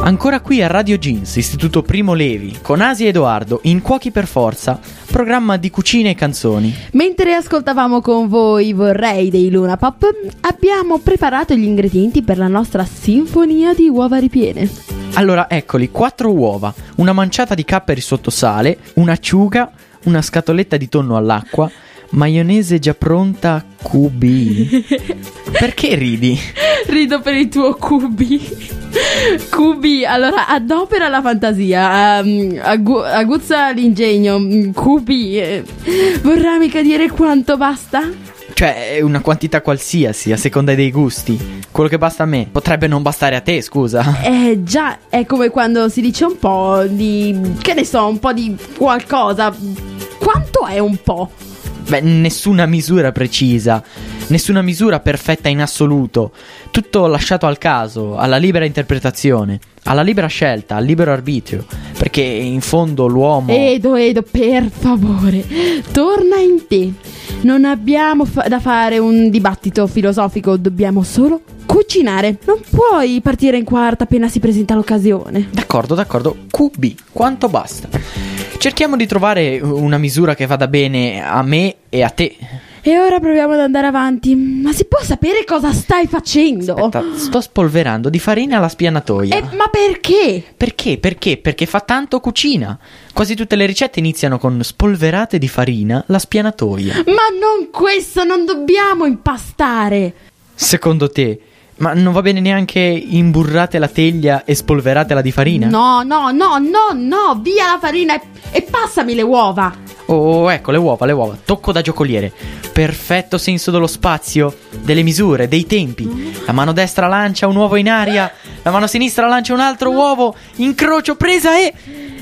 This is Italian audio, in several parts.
Ancora qui a Radio Jeans, Istituto Primo Levi, con Asia e Edoardo, in Cuochi per Forza, programma di cucine e canzoni. Mentre ascoltavamo con voi Vorrei dei Luna Pop, abbiamo preparato gli ingredienti per la nostra sinfonia di uova ripiene. Allora, eccoli, 4 uova, una manciata di capperi sotto sale, un'acciuga, una scatoletta di tonno all'acqua, maionese già pronta QB. Perché ridi? Rido per il tuo QB. QB, allora adopera la fantasia, aguzza l'ingegno. QB, vorrà mica dire quanto basta? Cioè, è una quantità qualsiasi, a seconda dei gusti. Quello che basta a me potrebbe non bastare a te, scusa. Già, è come quando si dice un po' di, che ne so, un po' di qualcosa. Quanto è un po'? Beh, nessuna misura precisa, nessuna misura perfetta in assoluto. Tutto lasciato al caso, alla libera interpretazione, alla libera scelta, al libero arbitrio. Perché in fondo l'uomo... Edo, per favore, torna in te. Non abbiamo da fare un dibattito filosofico, dobbiamo solo cucinare. Non puoi partire in quarta appena si presenta l'occasione. D'accordo, QB, quanto basta? Cerchiamo di trovare una misura che vada bene a me e a te. E ora proviamo ad andare avanti. Ma si può sapere cosa stai facendo? Aspetta, sto spolverando di farina la spianatoia. Ma perché? Perché fa tanto cucina. Quasi tutte le ricette iniziano con spolverate di farina la spianatoia. Ma non questo, non dobbiamo impastare. Secondo te? Ma non va bene neanche imburrate la teglia e spolveratela di farina? No, via la farina e passami le uova. Oh, ecco le uova, tocco da giocoliere. Perfetto senso dello spazio, delle misure, dei tempi. La mano destra lancia un uovo in aria, la mano sinistra lancia un altro uovo, incrocio, presa e...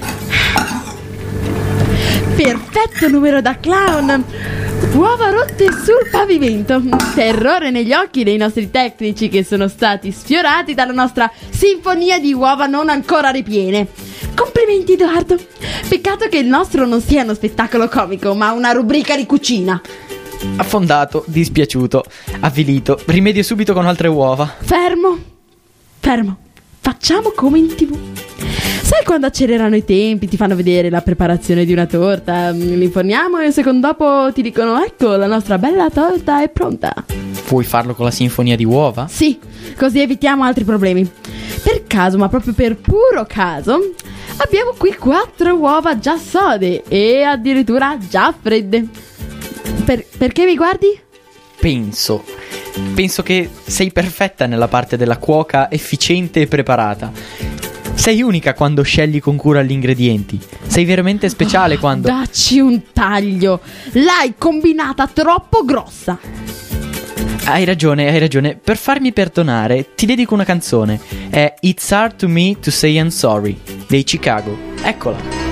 Perfetto numero da clown. Uova rotte sul pavimento. Terrore negli occhi dei nostri tecnici che sono stati sfiorati dalla nostra sinfonia di uova non ancora ripiene. Complimenti Edoardo. Peccato che il nostro non sia uno spettacolo comico, ma una rubrica di cucina. Affondato, dispiaciuto, avvilito. Rimedio subito con altre uova. Fermo. Facciamo come in TV. Sai quando accelerano i tempi, ti fanno vedere la preparazione di una torta, li inforniamo e un secondo dopo ti dicono ecco la nostra bella torta è pronta. Vuoi farlo con la sinfonia di uova? Sì, così evitiamo altri problemi. Per caso, ma proprio per puro caso, abbiamo qui 4 uova già sode e addirittura già fredde. Perché mi guardi? Penso che sei perfetta nella parte della cuoca efficiente e preparata. Sei unica quando scegli con cura gli ingredienti. Sei veramente speciale quando... Dacci un taglio. L'hai combinata troppo grossa. Hai ragione. Per farmi perdonare ti dedico una canzone. È It's Hard to Me to Say I'm Sorry dei Chicago. Eccola.